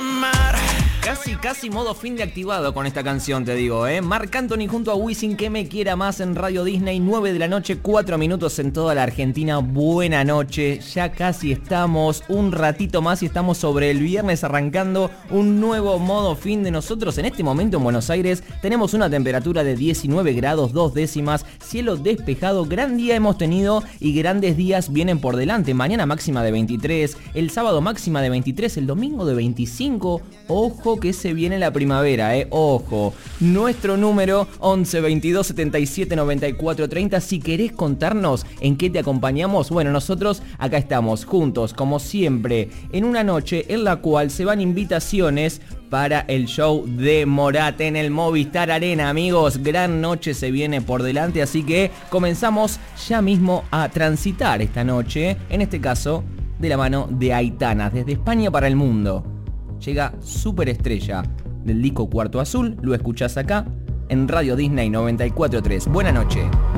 Casi modo fin de activado con esta canción, te digo, ¿eh? Marc Anthony junto a Wisin, Que me quiera más en Radio Disney, 9 de la noche, 4 minutos en toda la Argentina. Buena noche, ya casi estamos, un ratito más y estamos sobre el viernes arrancando un nuevo modo fin de nosotros. En este momento en Buenos Aires tenemos una temperatura de 19 grados 2 décimas, cielo despejado, gran día hemos tenido y grandes días vienen por delante. Mañana máxima de 23, el sábado máxima de 23, el domingo de 25, ojo que se viene la primavera, ojo. Nuestro número 11 22 77 94 30. Si querés contarnos en qué te acompañamos, bueno, nosotros acá estamos juntos, como siempre, en una noche en la cual se van invitaciones para el show de Morat en el Movistar Arena, amigos. Gran noche se viene por delante, así que comenzamos ya mismo a transitar esta noche, en este caso, de la mano de Aitana, desde España para el mundo. Llega Superestrella del disco Cuarto Azul, lo escuchás acá en Radio Disney 94.3. Buena noche.